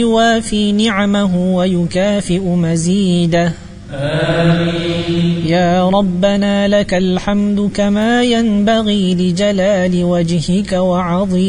يوافي نعمه ويكافئ مزيده. آمين. يا ربنا لك الحمد كما ينبغي لجلال وجهك وعظيم